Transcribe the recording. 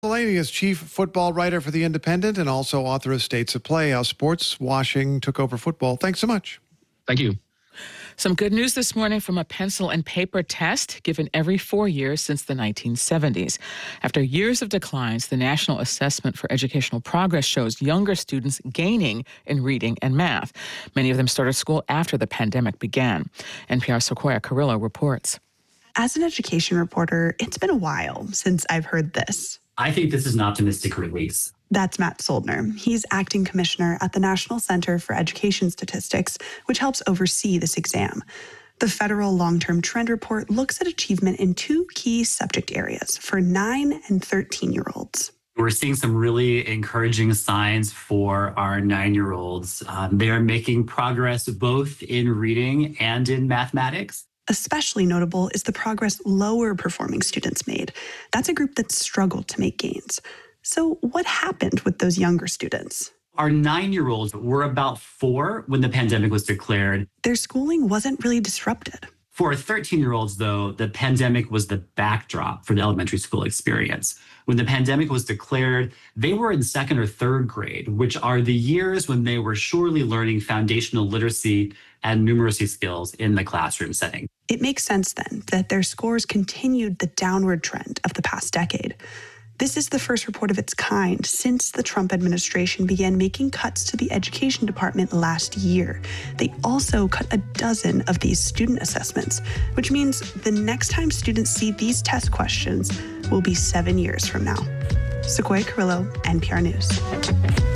Delaney is chief football writer for The Independent and also author of States of Play, How Sports Washing Took Over Football. Thanks so much. Thank you. Some good news this morning from a pencil and paper test given every 4 years since the 1970s. After years of declines, the National Assessment for Educational Progress shows younger students gaining in reading and math. Many of them started school after the pandemic began. NPR's Sequoia Carrillo reports. As an education reporter, it's been a while since I've heard this. I think this is an optimistic release. That's Matt Soldner. He's acting commissioner at the National Center for Education Statistics, which helps oversee this exam. The federal long-term trend report looks at achievement in two key subject areas for 9 and 13-year-olds. We're seeing some really encouraging signs for our 9-year-olds. They are making progress both in reading and in mathematics. Especially notable is the progress lower performing students made. That's a group that struggled to make gains. So what happened with those younger students? Our 9-year-olds were about 4 when the pandemic was declared. Their schooling wasn't really disrupted. For our 13-year-olds, though, the pandemic was the backdrop for the elementary school experience. When the pandemic was declared, they were in 2nd or 3rd grade, which are the years when they were surely learning foundational literacy and numeracy skills in the classroom setting. It makes sense then that their scores continued the downward trend of the past decade. This is the first report of its kind since the Trump administration began making cuts to the education department last year. They also cut a dozen of these student assessments, which means the next time students see these test questions will be 7 years from now. Sequoia Carrillo, NPR News.